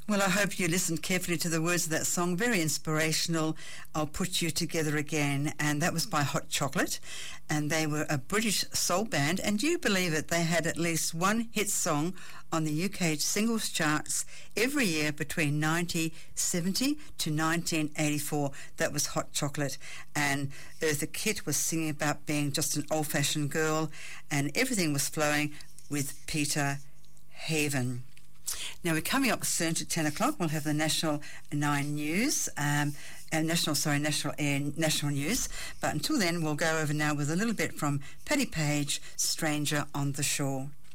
Well, I hope you listened carefully to the words of that song. Very inspirational. I'll Put You Together Again. And that was by Hot Chocolate. And they were a British soul band. And do you believe it? They had at least one hit song on the UK singles charts every year between 1970 to 1984. That was Hot Chocolate. And Eartha Kitt was singing about being just an old-fashioned girl. And everything was flowing with Peter Haven. Now, we're coming up soon to 10 o'clock. We'll have the National 9 News, National News. But until then, we'll go over now with a little bit from Paddy Page, Stranger on the Shore.